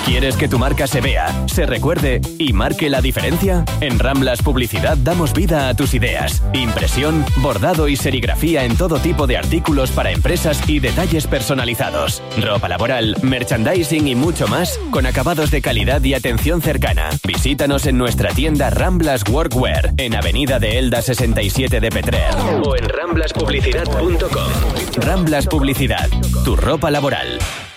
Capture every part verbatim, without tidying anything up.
¿Quieres que tu marca se vea, se recuerde y marque la diferencia? En Ramblas Publicidad damos vida a tus ideas. Impresión, bordado y serigrafía en todo tipo de artículos para empresas y detalles personalizados. Ropa laboral, merchandising y mucho más con acabados de calidad y atención cercana. Visítanos en nuestra tienda Ramblas Workwear en Avenida de Elda sesenta y siete de Petrer o en ramblas publicidad punto com. Ramblas Publicidad, tu ropa laboral.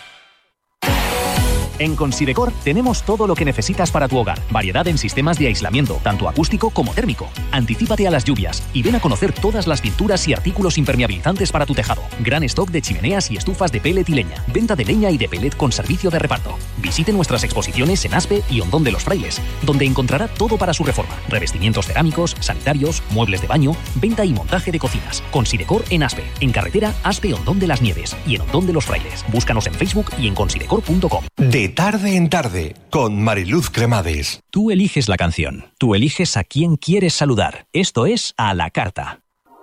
En Considecor tenemos todo lo que necesitas para tu hogar. Variedad en sistemas de aislamiento, tanto acústico como térmico. Anticípate a las lluvias y ven a conocer todas las pinturas y artículos impermeabilizantes para tu tejado. Gran stock de chimeneas y estufas de pellet y leña. Venta de leña y de pellet con servicio de reparto. Visite nuestras exposiciones en Aspe y Hondón de los Frailes, donde encontrará todo para su reforma. Revestimientos cerámicos, sanitarios, muebles de baño, venta y montaje de cocinas. Considecor en Aspe, en carretera Aspe Hondón de las Nieves y en Hondón de los Frailes. Búscanos en Facebook y en considecor punto com. De tarde en tarde, con Mariluz Cremades. Tú eliges la canción, tú eliges a quién quieres saludar. Esto es A la Carta.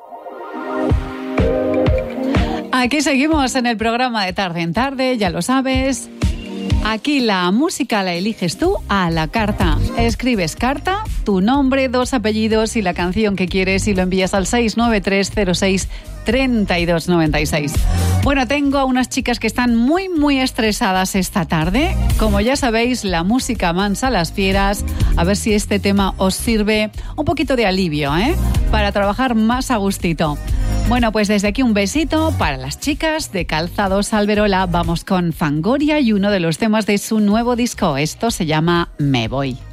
Aquí seguimos en el programa de Tarde en Tarde, ya lo sabes. Aquí la música la eliges tú a la carta. Escribes carta, tu nombre, dos apellidos y la canción que quieres y lo envías al seis nueve tres cero seis tres dos nueve seis. Bueno, tengo a unas chicas que están muy, muy estresadas esta tarde. Como ya sabéis, la música mansa a las fieras. A ver si este tema os sirve un poquito de alivio, ¿eh? Para trabajar más a gustito. Bueno, pues desde aquí un besito para las chicas de Calzados Alberola. Vamos con Fangoria y uno de los temas de su nuevo disco. Esto se llama Me Voy.